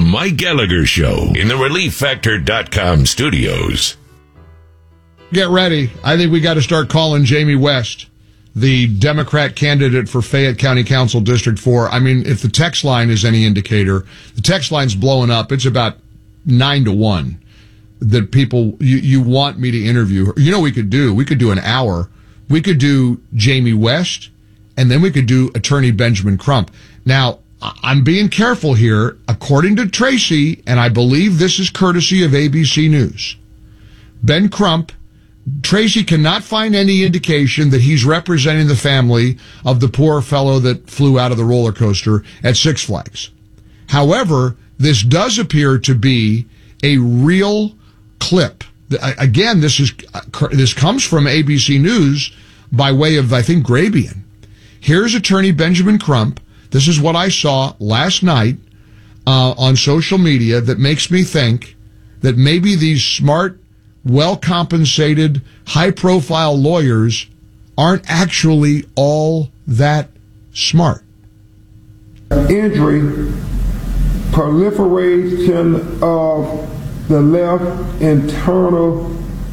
Mike Gallagher Show in the ReliefFactor.com studios. Get ready. I think we got to start calling Jamie West the Democrat candidate for Fayette County Council District 4. I mean, if the text line is any indicator, the text line's blowing up. It's about 9-1 that people, you want me to interview her. You know what we could do? We could do an hour. We could do Jamie West, and then we could do Attorney Benjamin Crump. Now, I'm being careful here. According to Tracy, and I believe this is courtesy of ABC News, Ben Crump, Tracy cannot find any indication that he's representing the family of the poor fellow that flew out of the roller coaster at Six Flags. However, this does appear to be a real clip. Again, this comes from ABC News by way of, I think, Grabian. Here's Attorney Benjamin Crump. This is what I saw last night on social media that makes me think that maybe these smart, well-compensated, high-profile lawyers aren't actually all that smart. Injury, proliferation of the left internal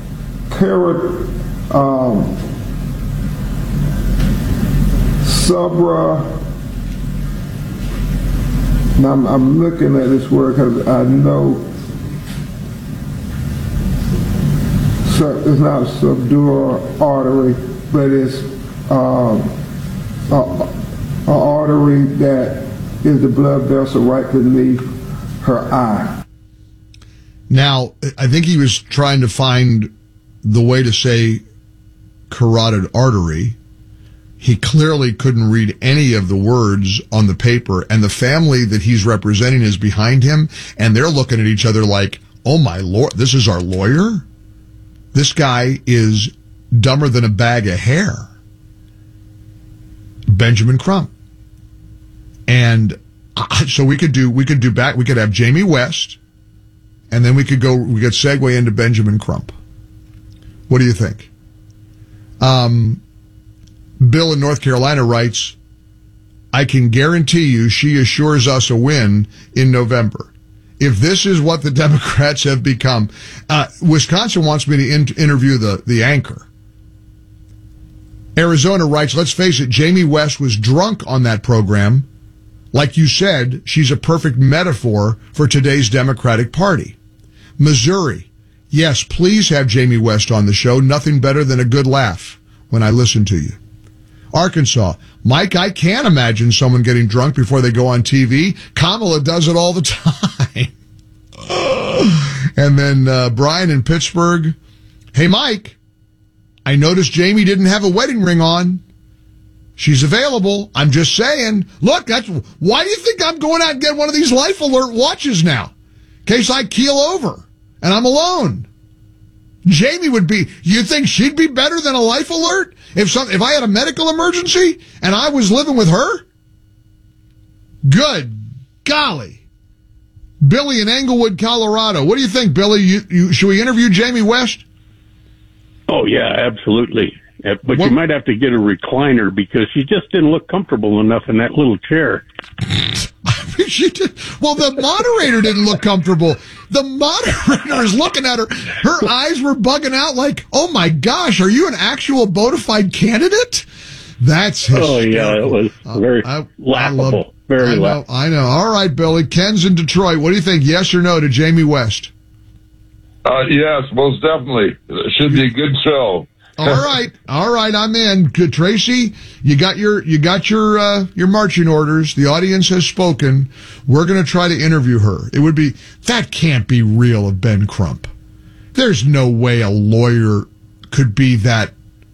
I'm looking at this word because I know it's not subdural artery, but it's an artery that is the blood vessel right beneath her eye. Now, I think he was trying to find the way to say carotid artery. He clearly couldn't read any of the words on the paper, and the family that he's representing is behind him, and they're looking at each other like, oh my Lord, this is our lawyer? This guy is dumber than a bag of hair. Benjamin Crump. And so we could have Jamie West, and then we could segue into Benjamin Crump. What do you think? Bill in North Carolina writes, I can guarantee you she assures us a win in November. If this is what the Democrats have become, Wisconsin wants me to interview the anchor. Arizona writes, let's face it, Jamie West was drunk on that program. Like you said, she's a perfect metaphor for today's Democratic Party. Missouri, yes, please have Jamie West on the show. Nothing better than a good laugh when I listen to you. Arkansas, Mike, I can't imagine someone getting drunk before they go on TV. Kamala does it all the time. And then Brian in Pittsburgh, hey, Mike, I noticed Jamie didn't have a wedding ring on. She's available. I'm just saying. Look, why do you think I'm going out and getting one of these Life Alert watches now? In case I keel over and I'm alone. Jamie you think she'd be better than a Life Alert? If I had a medical emergency and I was living with her? Good golly. Billy in Englewood, Colorado. What do you think, Billy? Should we interview Jamie West? Oh, yeah, absolutely. But you might have to get a recliner because she just didn't look comfortable enough in that little chair. She did. Well, the moderator didn't look comfortable. The moderator is looking at her. Her eyes were bugging out like, oh, my gosh, are you an actual bona fide candidate? That's hysterical. Oh, yeah, it was very laughable. Very laughable. I know. All right, Billy. Ken's in Detroit. What do you think, yes or no to Jamie West? Yes, most definitely. It should be a good show. All right, I'm in. Good, Tracy, you got your marching orders. The audience has spoken. We're going to try to interview her. That can't be real of Ben Crump. There's no way a lawyer could be that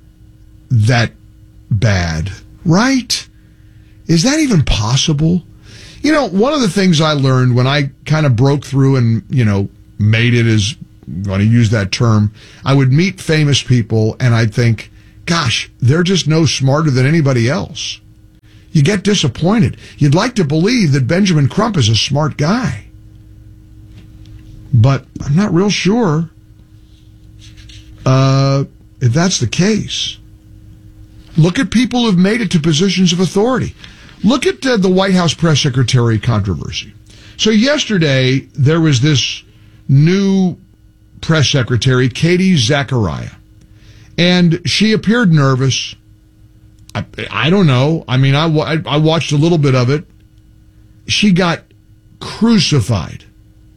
bad, right? Is that even possible? You know, one of the things I learned when I kind of broke through and, made it as, I'm going to use that term, I would meet famous people and I'd think, gosh, they're just no smarter than anybody else. You get disappointed. You'd like to believe that Benjamin Crump is a smart guy. But I'm not real sure if that's the case. Look at people who've made it to positions of authority. Look at the White House press secretary controversy. So yesterday, there was this new press secretary, Katie Zachariah, and she appeared nervous. I don't know. I mean, I watched a little bit of it. She got crucified.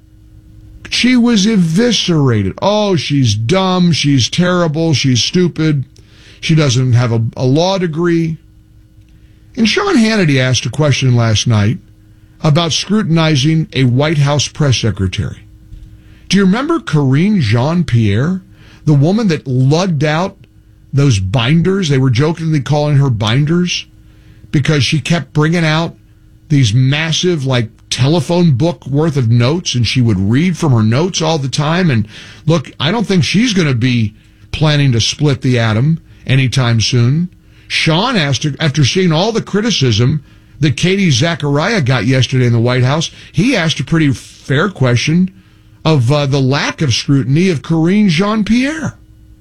She was eviscerated. Oh, she's dumb. She's terrible. She's stupid. She doesn't have a law degree. And Sean Hannity asked a question last night about scrutinizing a White House press secretary. Do you remember Karine Jean-Pierre, the woman that lugged out those binders? They were jokingly calling her binders because she kept bringing out these massive, like, telephone book worth of notes, and she would read from her notes all the time. And look, I don't think she's going to be planning to split the atom anytime soon. Sean asked her, after seeing all the criticism that Katie Zachariah got yesterday in the White House, he asked a pretty fair question of the lack of scrutiny of Karine Jean-Pierre.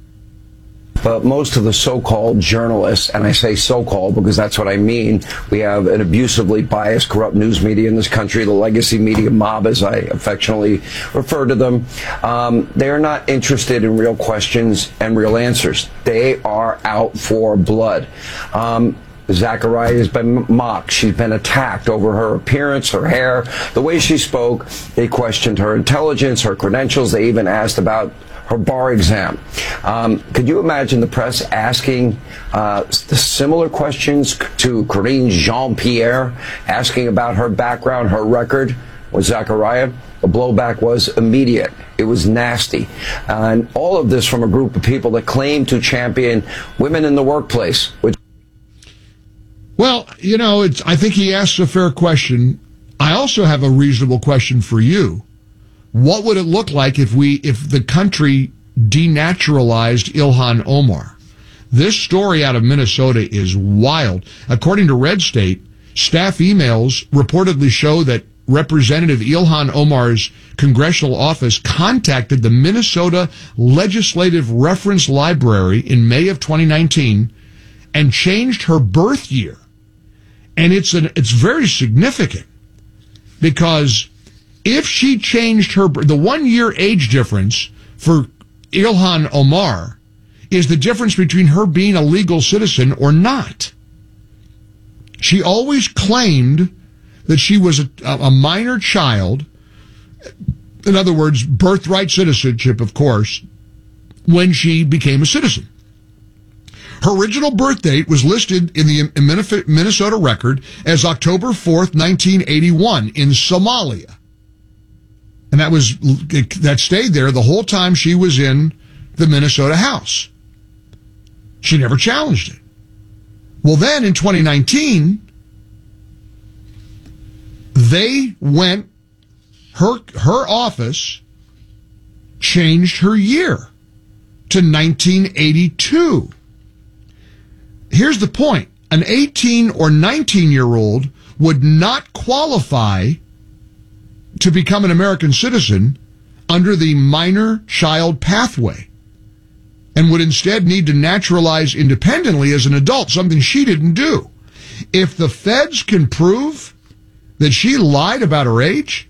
But most of the so-called journalists, and I say so-called because that's what I mean, we have an abusively biased, corrupt news media in this country, the legacy media mob, as I affectionately refer to them. They are not interested in real questions and real answers. They are out for blood. Zachariah has been mocked. She's been attacked over her appearance, her hair, the way she spoke. They questioned her intelligence, her credentials. They even asked about her bar exam. Could you imagine the press asking the similar questions to Karine Jean-Pierre, asking about her background, her record with Zachariah? The blowback was immediate. It was nasty. And all of this from a group of people that claim to champion women in the workplace. Well, you know, I think he asks a fair question. I also have a reasonable question for you. What would it look like if the country denaturalized Ilhan Omar? This story out of Minnesota is wild. According to Red State, staff emails reportedly show that Representative Ilhan Omar's congressional office contacted the Minnesota Legislative Reference Library in May of 2019 and changed her birth year. And it's very significant because if she changed the 1 year age difference for Ilhan Omar is the difference between her being a legal citizen or not. She always claimed that she was a minor child, in other words, birthright citizenship, of course, when she became a citizen. Her original birth date was listed in the Minnesota record as October 4th, 1981 in Somalia. And that stayed there the whole time she was in the Minnesota House. She never challenged it. Well, then in 2019, her office changed her year to 1982. Here's the point. An 18 or 19-year-old would not qualify to become an American citizen under the minor child pathway and would instead need to naturalize independently as an adult, something she didn't do. If the feds can prove that she lied about her age,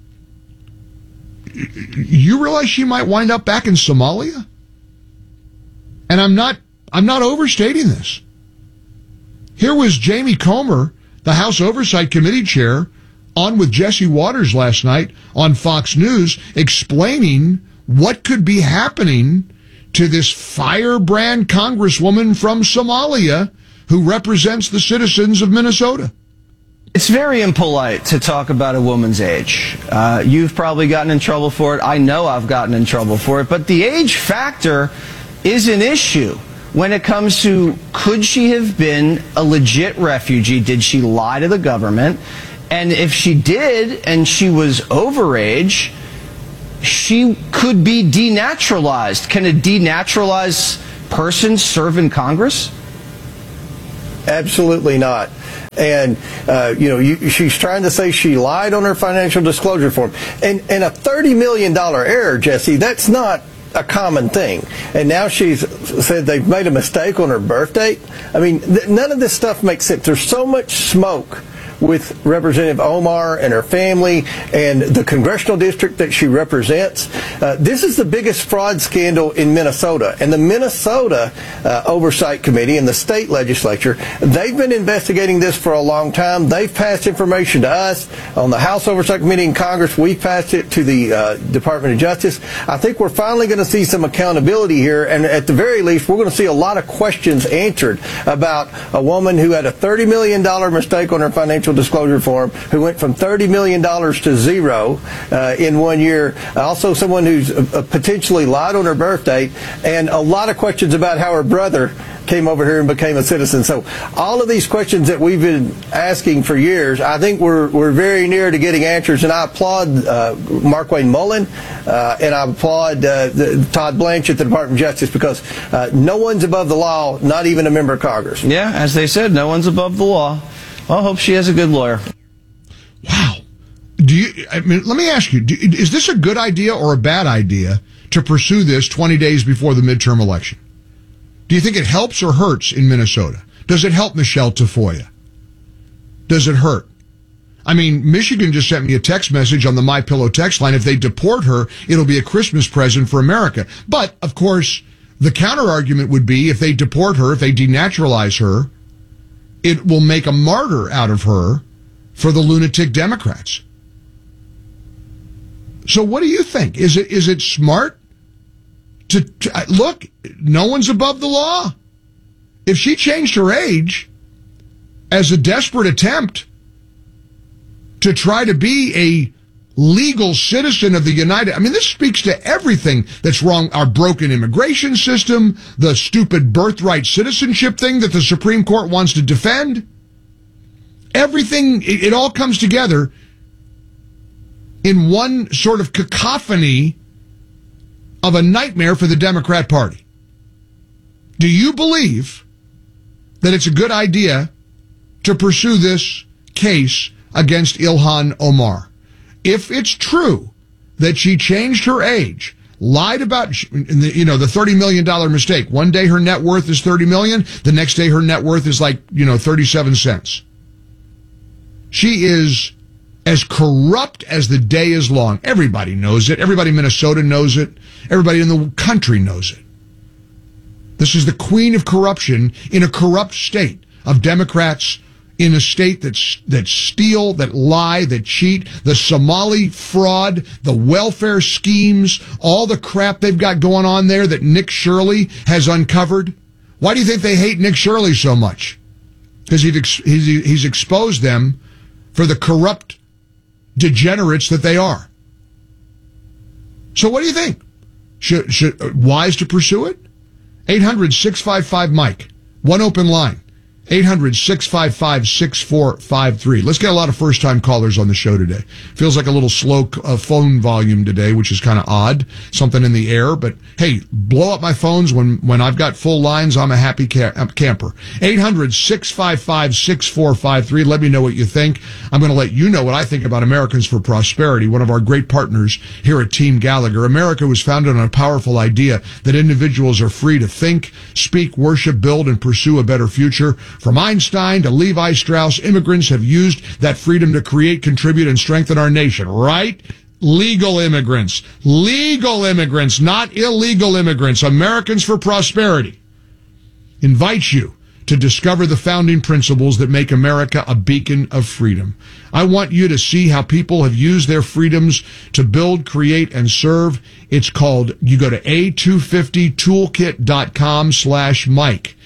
you realize she might wind up back in Somalia? And I'm not overstating this. Here was Jamie Comer, the House Oversight Committee chair, on with Jesse Waters last night on Fox News, explaining what could be happening to this firebrand congresswoman from Somalia who represents the citizens of Minnesota. It's very impolite to talk about a woman's age. You've probably gotten in trouble for it. I know I've gotten in trouble for it. But the age factor is an issue when it comes to, could she have been a legit refugee? Did she lie to the government? And if she did, and she was overage, she could be denaturalized. Can a denaturalized person serve in Congress? Absolutely not. And, she's trying to say she lied on her financial disclosure form. And a $30 million error, Jesse, that's not a common thing. And now she's said they've made a mistake on her birth date. I mean, none of this stuff makes sense. There's so much smoke with Representative Omar and her family and the congressional district that she represents. This is the biggest fraud scandal in Minnesota. And the Minnesota Oversight Committee and the state legislature, they've been investigating this for a long time. They've passed information to us on the House Oversight Committee in Congress. We've passed it to the Department of Justice. I think we're finally going to see some accountability here. And at the very least, we're going to see a lot of questions answered about a woman who had a $30 million mistake on her financial disclosure form, who went from $30 million to zero in 1 year. Also someone who's potentially lied on her birth date, and a lot of questions about how her brother came over here and became a citizen. So all of these questions that we've been asking for years, I think we're very near to getting answers. And I applaud Markwayne Mullin and I applaud Todd Blanche at the Department of Justice, because no one's above the law, not even a member of Congress. Yeah, as they said, no one's above the law. Well, I hope she has a good lawyer. Wow. Let me ask you, is this a good idea or a bad idea to pursue this 20 days before the midterm election? Do you think it helps or hurts in Minnesota? Does it help Michelle Tafoya? Does it hurt? I mean, Michigan just sent me a text message on the MyPillow text line. If they deport her, it'll be a Christmas present for America. But, of course, the counter argument would be if they deport her, if they denaturalize her, it will make a martyr out of her for the lunatic Democrats. So what do you think? Is it smart to look, no one's above the law. If she changed her age as a desperate attempt to try to be a legal citizen of the United, I mean, this speaks to everything that's wrong. Our broken immigration system, the stupid birthright citizenship thing that the Supreme Court wants to defend. Everything, it all comes together in one sort of cacophony of a nightmare for the Democrat Party. Do you believe that it's a good idea to pursue this case against Ilhan Omar? If it's true that she changed her age, lied about, the $30 million mistake. One day her net worth is $30 million. The next day her net worth is 37 cents. She is as corrupt as the day is long. Everybody knows it. Everybody in Minnesota knows it. Everybody in the country knows it. This is the queen of corruption in a corrupt state of Democrats in a state that steal, that lie, that cheat, the Somali fraud, the welfare schemes, all the crap they've got going on there that Nick Shirley has uncovered. Why do you think they hate Nick Shirley so much? Because he's exposed them for the corrupt degenerates that they are. So what do you think? Should wise to pursue it? 800-655-MIKE. One open line. 800-655-6453. Let's get a lot of first-time callers on the show today. Feels like a little slow phone volume today, which is kind of odd. Something in the air. But, hey, blow up my phones when I've got full lines. I'm a happy camper. 800-655-6453. Let me know what you think. I'm going to let you know what I think about Americans for Prosperity, one of our great partners here at Team Gallagher. America was founded on a powerful idea that individuals are free to think, speak, worship, build, and pursue a better future. From Einstein to Levi Strauss, immigrants have used that freedom to create, contribute, and strengthen our nation, right? Legal immigrants, not illegal immigrants. Americans for Prosperity invites you to discover the founding principles that make America a beacon of freedom. I want you to see how people have used their freedoms to build, create, and serve. It's called, you go to a250toolkit.com/Mike.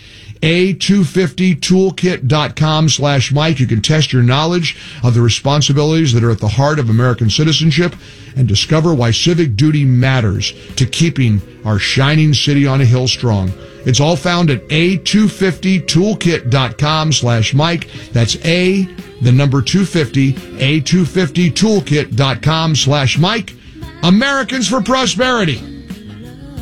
a250toolkit.com/Mike. You can test your knowledge of the responsibilities that are at the heart of American citizenship and discover why civic duty matters to keeping our shining city on a hill strong. It's all found at a250toolkit.com/Mike. That's A250, a250toolkit.com/Mike. Americans for Prosperity.